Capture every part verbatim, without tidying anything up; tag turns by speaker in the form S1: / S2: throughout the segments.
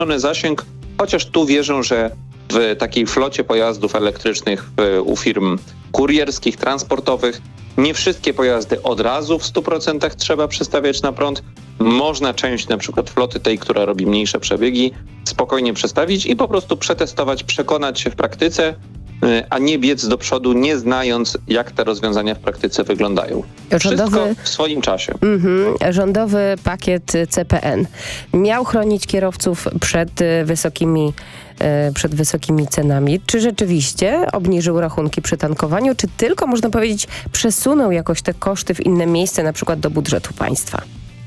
S1: ograniczony zasięg, chociaż tu wierzę, że w takiej flocie pojazdów elektrycznych w, u firm kurierskich, transportowych nie wszystkie pojazdy od razu w stu procentach trzeba przestawiać na prąd. Można część na przykład floty tej, która robi mniejsze przebiegi, spokojnie przestawić i po prostu przetestować, przekonać się w praktyce, a nie biec do przodu, nie znając, jak te rozwiązania w praktyce wyglądają. Wszystko
S2: Rządowy,
S1: w swoim czasie.
S2: mm, rządowy pakiet C P N miał chronić kierowców przed y, wysokimi, y, przed wysokimi cenami. Czy rzeczywiście obniżył rachunki przy tankowaniu, czy tylko, można powiedzieć, przesunął jakoś te koszty w inne miejsce, na przykład do budżetu państwa?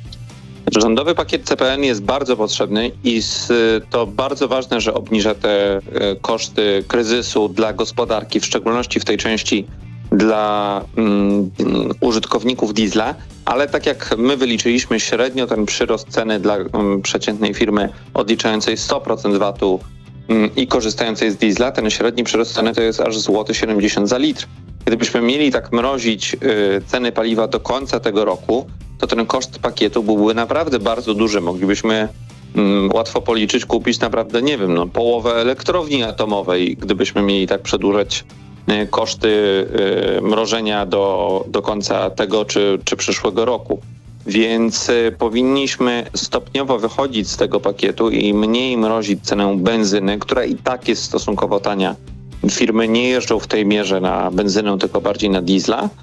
S1: Rządowy pakiet C P N jest bardzo potrzebny i to bardzo ważne, że obniża te koszty kryzysu dla gospodarki, w szczególności w tej części dla um, użytkowników diesla, ale tak jak my wyliczyliśmy średnio ten przyrost ceny dla um, przeciętnej firmy odliczającej sto procent vatu um, i korzystającej z diesla, ten średni przyrost ceny to jest aż złoty siedemdziesiąt za litr. Gdybyśmy mieli tak mrozić y, ceny paliwa do końca tego roku, to ten koszt pakietu byłby naprawdę bardzo duży. Moglibyśmy mm, łatwo policzyć, kupić naprawdę, nie wiem, no, połowę elektrowni atomowej, gdybyśmy mieli tak przedłużać y, koszty y, mrożenia do, do końca tego czy, czy przyszłego roku. Więc y, powinniśmy stopniowo wychodzić z tego pakietu i mniej mrozić cenę benzyny, która i tak jest stosunkowo tania. Firmy nie jeżdżą w tej mierze na benzynę, tylko bardziej na diesla y,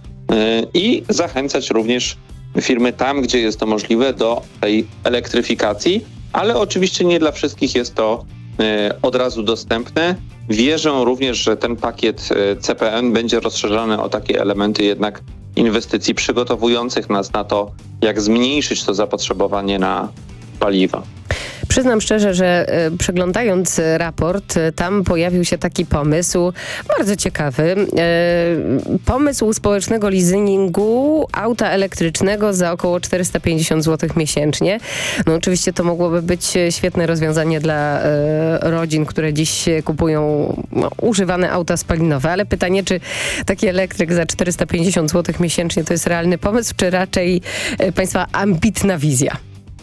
S1: i zachęcać również firmy tam, gdzie jest to możliwe, do tej elektryfikacji, ale oczywiście nie dla wszystkich jest to y, od razu dostępne. Wierzę również, że ten pakiet y, C P N będzie rozszerzony o takie elementy jednak inwestycji przygotowujących nas na to, jak zmniejszyć to zapotrzebowanie na paliwa.
S2: Przyznam szczerze, że y, przeglądając raport, y, tam pojawił się taki pomysł, bardzo ciekawy, y, pomysł społecznego leasingu auta elektrycznego za około czterysta pięćdziesiąt złotych miesięcznie. No oczywiście to mogłoby być świetne rozwiązanie dla y, rodzin, które dziś kupują no, używane auta spalinowe, ale pytanie, czy taki elektryk za czterysta pięćdziesiąt złotych miesięcznie to jest realny pomysł, czy raczej y, państwa ambitna wizja?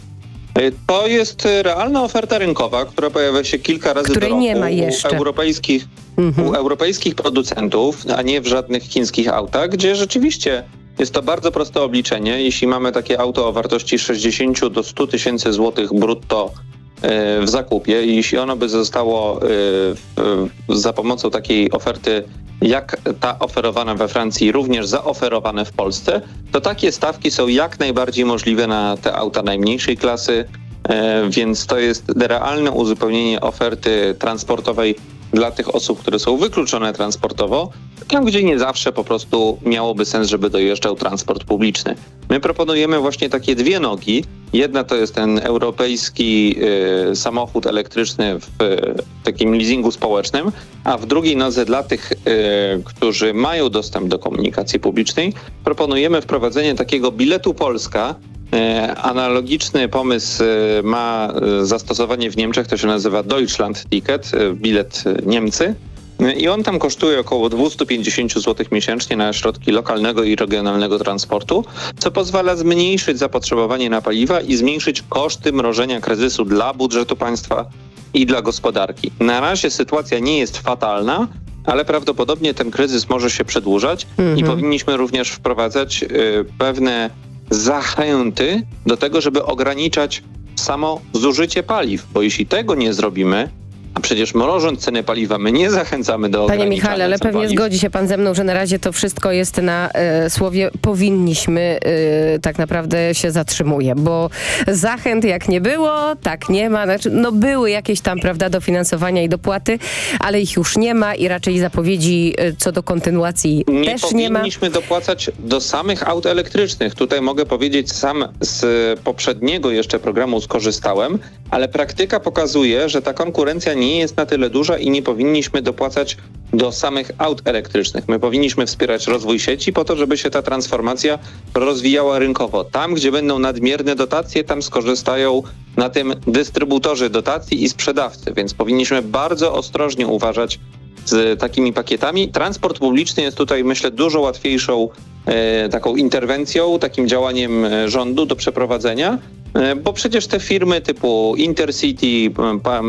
S1: To jest realna oferta rynkowa, która pojawia się kilka razy
S2: Której
S1: do roku
S2: nie ma jeszcze.
S1: U, europejskich,
S2: Mhm.
S1: u europejskich producentów, a nie w żadnych chińskich autach, gdzie rzeczywiście jest to bardzo proste obliczenie. Jeśli mamy takie auto o wartości sześćdziesiąt do stu tysięcy złotych brutto w zakupie i jeśli ono by zostało za pomocą takiej oferty, jak ta oferowana we Francji, również zaoferowane w Polsce, to takie stawki są jak najbardziej możliwe na te auta najmniejszej klasy, więc to jest realne uzupełnienie oferty transportowej dla tych osób, które są wykluczone transportowo, tam gdzie nie zawsze po prostu miałoby sens, żeby dojeżdżał transport publiczny. My proponujemy właśnie takie dwie nogi. Jedna to jest ten europejski y, samochód elektryczny w y, takim leasingu społecznym, a w drugiej nodze dla tych, y, którzy mają dostęp do komunikacji publicznej, proponujemy wprowadzenie takiego biletu Polska. Y, analogiczny pomysł y, ma y, zastosowanie w Niemczech, to się nazywa Deutschland Ticket, y, bilet y, Niemcy. I on tam kosztuje około dwieście pięćdziesiąt złotych miesięcznie na środki lokalnego i regionalnego transportu, co pozwala zmniejszyć zapotrzebowanie na paliwa i zmniejszyć koszty mrożenia kryzysu dla budżetu państwa i dla gospodarki. Na razie sytuacja nie jest fatalna, ale prawdopodobnie ten kryzys może się przedłużać mhm. i powinniśmy również wprowadzać y, pewne zachęty do tego, żeby ograniczać samo zużycie paliw, bo jeśli tego nie zrobimy, a przecież mrożąc ceny paliwa, my nie zachęcamy do ograniczania.
S2: Panie Michale, ale pewnie
S1: paliw.
S2: zgodzi się pan ze mną, że na razie to wszystko jest na e, słowie powinniśmy, e, tak naprawdę się zatrzymuje, bo zachęt jak nie było, tak nie ma. Znaczy, no były jakieś tam, prawda, dofinansowania i dopłaty, ale ich już nie ma i raczej zapowiedzi e, co do kontynuacji
S1: nie
S2: też nie ma.
S1: Powinniśmy dopłacać do samych aut elektrycznych. Tutaj mogę powiedzieć, sam z poprzedniego jeszcze programu skorzystałem, ale praktyka pokazuje, że ta konkurencja nie jest na tyle duża i nie powinniśmy dopłacać do samych aut elektrycznych. My powinniśmy wspierać rozwój sieci po to, żeby się ta transformacja rozwijała rynkowo. Tam, gdzie będą nadmierne dotacje, tam skorzystają na tym dystrybutorzy dotacji i sprzedawcy, więc powinniśmy bardzo ostrożnie uważać z takimi pakietami. Transport publiczny jest tutaj, myślę, dużo łatwiejszą e, taką interwencją, takim działaniem rządu do przeprowadzenia, E, Bo przecież te firmy typu Intercity, pa-